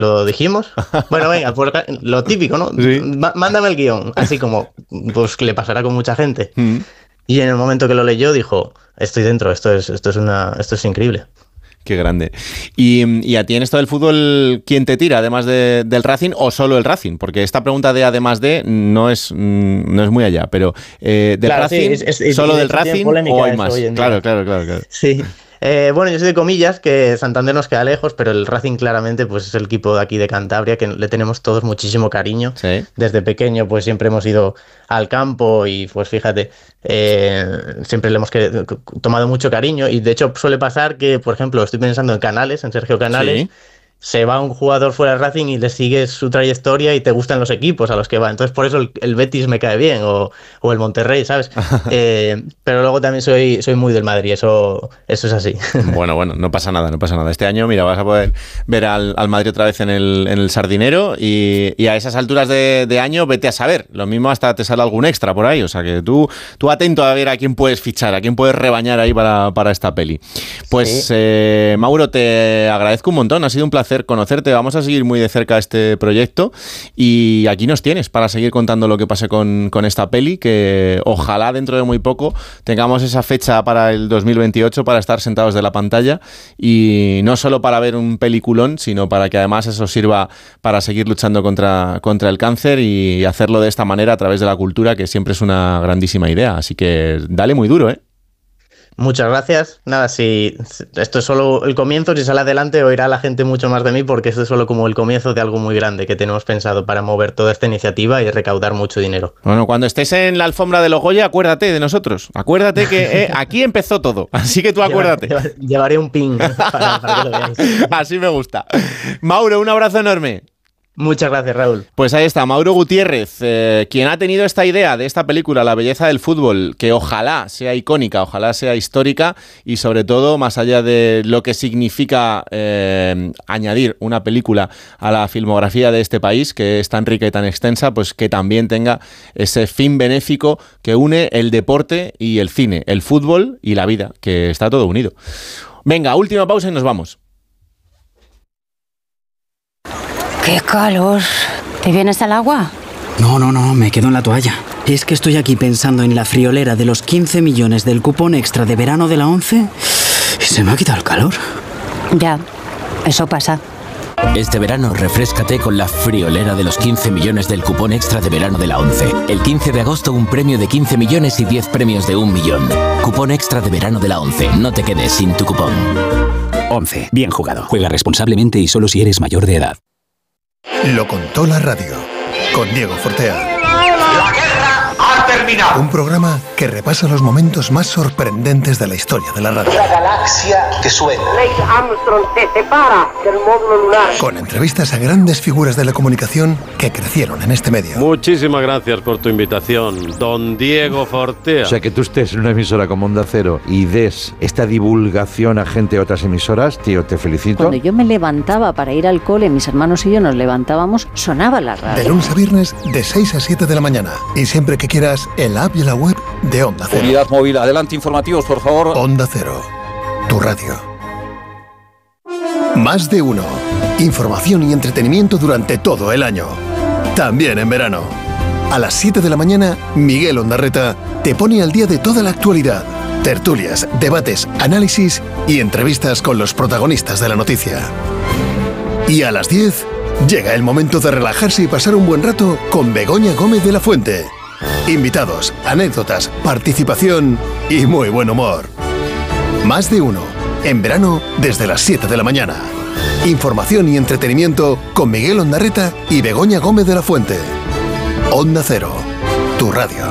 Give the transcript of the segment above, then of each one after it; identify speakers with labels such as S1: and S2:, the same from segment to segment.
S1: ¿Lo dijimos? Bueno, venga, pues lo típico, ¿no?
S2: Sí.
S1: Mándame el guión, así como, pues le pasará con mucha gente. Y en el momento que lo leyó dijo, estoy dentro, esto es increíble.
S2: Qué grande. Y a ti en esto del fútbol, ¿quién te tira además del Racing o solo el Racing? Porque esta pregunta de además de no es muy allá, pero del
S1: claro,
S2: Racing,
S1: sí,
S2: ¿solo del Racing o hay más? Claro.
S1: Sí. Bueno, yo soy de Comillas, que Santander nos queda lejos, pero el Racing claramente pues es el equipo de aquí de Cantabria, que le tenemos todos muchísimo cariño.
S2: Sí.
S1: Desde pequeño pues siempre hemos ido al campo y pues fíjate, siempre le hemos tomado mucho cariño y de hecho suele pasar que, por ejemplo, estoy pensando en Canales, en Sergio Canales.
S2: Sí.
S1: Se va un jugador fuera del Racing y le sigues su trayectoria y te gustan los equipos a los que va. Entonces, por eso el Betis me cae bien o el Monterrey, ¿sabes? Pero luego también soy muy del Madrid, eso es así.
S2: Bueno, no pasa nada. Este año, mira, vas a poder ver al Madrid otra vez en el Sardinero y a esas alturas de año, vete a saber. Lo mismo hasta te sale algún extra por ahí. O sea que tú atento a ver a quién puedes fichar, a quién puedes rebañar ahí para esta peli. Pues, sí. Mauro, te agradezco un montón. Ha sido un placer conocerte, vamos a seguir muy de cerca este proyecto y aquí nos tienes para seguir contando lo que pase con esta peli, que ojalá dentro de muy poco tengamos esa fecha para el 2028 para estar sentados de la pantalla y no solo para ver un peliculón, sino para que además eso sirva para seguir luchando contra el cáncer y hacerlo de esta manera a través de la cultura, que siempre es una grandísima idea, así que dale muy duro, ¿eh?
S1: Muchas gracias. Nada, si esto es solo el comienzo, si sale adelante oirá la gente mucho más de mí porque esto es solo como el comienzo de algo muy grande que tenemos pensado para mover toda esta iniciativa y recaudar mucho dinero.
S2: Bueno, cuando estés en la alfombra de los Goya, acuérdate de nosotros. Acuérdate que aquí empezó todo, así que tú acuérdate.
S1: Llevaré un pin para que lo veáis.
S2: Así me gusta. Mauro, un abrazo enorme.
S1: Muchas gracias, Raúl.
S2: Pues ahí está, Mauro Gutiérrez, quien ha tenido esta idea de esta película, La belleza del fútbol, que ojalá sea icónica, ojalá sea histórica y sobre todo, más allá de lo que significa añadir una película a la filmografía de este país, que es tan rica y tan extensa, pues que también tenga ese fin benéfico que une el deporte y el cine, el fútbol y la vida, que está todo unido. Venga, última pausa y nos vamos.
S3: ¡Qué calor! ¿Te vienes al agua?
S4: No, me quedo en la toalla. Es que estoy aquí pensando en la friolera de los 15 millones del cupón extra de verano de la 11 y se me ha quitado el calor.
S3: Ya, eso pasa.
S5: Este verano refréscate con la friolera de los 15 millones del cupón extra de verano de la 11. El 15 de agosto un premio de 15 millones y 10 premios de 1 millón. Cupón extra de verano de la 11. No te quedes sin tu cupón.
S6: 11. Bien jugado. Juega responsablemente y solo si eres mayor de edad.
S7: Lo contó la radio, con Diego Fortea.
S8: ¡La guerra ha terminado!
S7: Un programa que repasa los momentos más sorprendentes de la historia de la radio.
S8: La galaxia que suena.
S9: Neil Armstrong se separa del módulo lunar.
S7: Con entrevistas a grandes figuras de la comunicación que crecieron en este medio.
S10: Muchísimas gracias por tu invitación, don Diego Fortea.
S11: O sea, que tú estés en una emisora como Onda Cero y des esta divulgación a gente de otras emisoras, tío, te felicito.
S3: Cuando yo me levantaba para ir al cole, mis hermanos y yo nos levantábamos, sonaba la radio.
S7: De lunes a viernes, de 6 a 7 de la mañana. Y siempre que quieras, en la app y la web de Onda Cero.
S12: Unidad móvil, adelante, informativos, por favor.
S7: Onda Cero, tu radio. Más de uno. Información y entretenimiento durante todo el año. También en verano. A las 7 de la mañana, Miguel Ondarreta te pone al día de toda la actualidad. Tertulias, debates, análisis y entrevistas con los protagonistas de la noticia. Y a las 10, llega el momento de relajarse y pasar un buen rato con Begoña Gómez de la Fuente. Invitados, anécdotas, participación y muy buen humor. Más de uno. En verano, desde las 7 de la mañana. Información y entretenimiento con Miguel Ondarreta y Begoña Gómez de la Fuente. Onda Cero, tu radio.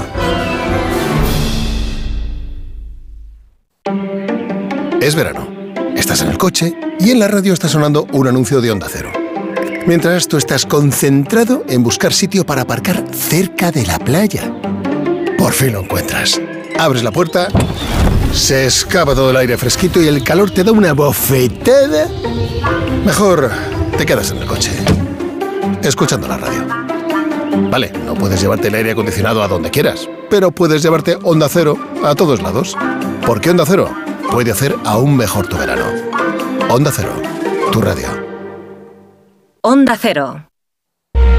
S7: Es verano. Estás en el coche y en la radio está sonando un anuncio de Onda Cero. Mientras tú estás concentrado en buscar sitio para aparcar cerca de la playa. Por fin lo encuentras. Abres la puerta, se escapa todo el aire fresquito y el calor te da una bofetada. Mejor te quedas en el coche, escuchando la radio. Vale, no puedes llevarte el aire acondicionado a donde quieras, pero puedes llevarte Onda Cero a todos lados. Porque Onda Cero puede hacer aún mejor tu verano. Onda Cero, tu radio.
S13: Onda Cero.